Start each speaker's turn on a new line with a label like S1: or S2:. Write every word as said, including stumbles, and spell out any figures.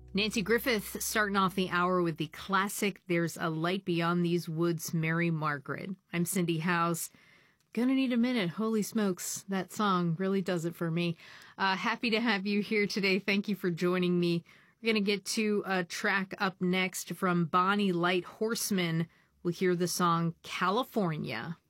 S1: Nancy Griffith starting off the hour with the classic There's a Light Beyond These Woods, Mary Margaret. I'm Cindy House. Gonna need a minute. Holy smokes, that song really does it for me. Uh, happy to have you here today. Thank you for joining me. We're gonna get to a track up next from Bonnie Light Horseman. We'll hear the song California.